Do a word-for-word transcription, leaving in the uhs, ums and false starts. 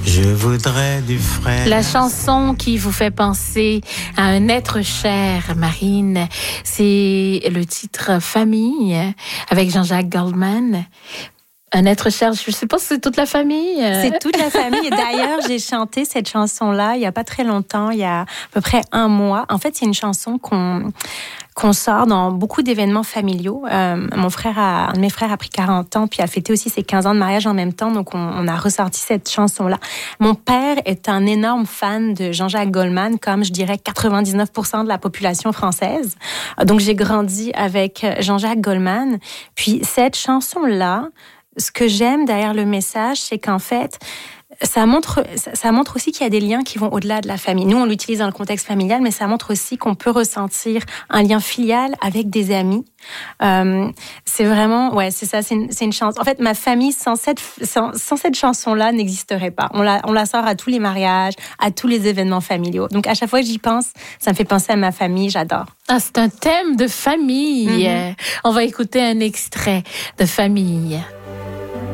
Je voudrais du frais. La chanson qui vous fait penser à un être cher, Marine, c'est le titre Famille avec Jean-Jacques Goldman. Un être cher, je ne sais pas si c'est toute la famille. C'est toute la famille. Et d'ailleurs, j'ai chanté cette chanson-là il n'y a pas très longtemps, il y a à peu près un mois. En fait, c'est une chanson qu'on... qu'on sort dans beaucoup d'événements familiaux. Euh, mon frère, a, un de mes frères a pris quarante ans, puis a fêté aussi ses quinze ans de mariage en même temps, donc on, on a ressorti cette chanson-là. Mon père est un énorme fan de Jean-Jacques Goldman, comme je dirais quatre-vingt-dix-neuf pour cent de la population française. Donc j'ai grandi avec Jean-Jacques Goldman. Puis cette chanson-là, ce que j'aime derrière le message, c'est qu'en fait, ça montre, ça montre aussi qu'il y a des liens qui vont au-delà de la famille. Nous, on l'utilise dans le contexte familial, mais ça montre aussi qu'on peut ressentir un lien filial avec des amis. Euh, c'est vraiment, ouais, c'est ça, c'est une, c'est une chance. En fait, ma famille, sans cette, sans, sans cette chanson-là, n'existerait pas. On la, on la sort à tous les mariages, à tous les événements familiaux. Donc, à chaque fois que j'y pense, ça me fait penser à ma famille, j'adore. Ah, c'est un thème de famille. Mm-hmm. On va écouter un extrait de Famille.